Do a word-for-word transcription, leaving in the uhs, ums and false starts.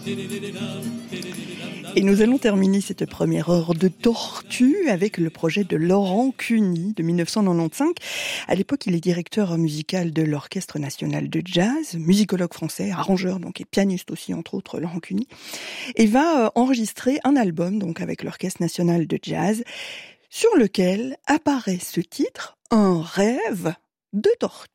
Et nous allons terminer cette première heure de Tortue avec le projet de Laurent Cuny de dix-neuf cent quatre-vingt-quinze. À l'époque, il est directeur musical de l'Orchestre national de jazz, musicologue français, arrangeur donc et pianiste aussi entre autres, Laurent Cuny, et va enregistrer un album donc avec l'Orchestre national de jazz sur lequel apparaît ce titre, Un rêve de tortue.